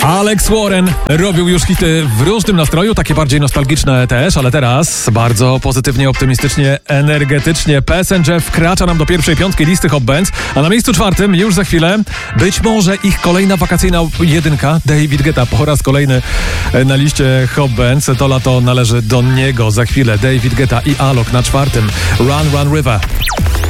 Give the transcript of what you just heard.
Alex Warren robił już hity w różnym nastroju, takie bardziej nostalgiczne też, ale teraz bardzo pozytywnie, optymistycznie, energetycznie. Passenger wkracza nam do pierwszej piątki listy Hot Bands, a na miejscu czwartym już za chwilę być może ich kolejna wakacyjna jedynka, David Guetta, po raz kolejny na liście Hot Bands. To lato należy do niego. Za chwilę David Guetta i Alok na czwartym. Run, Run River.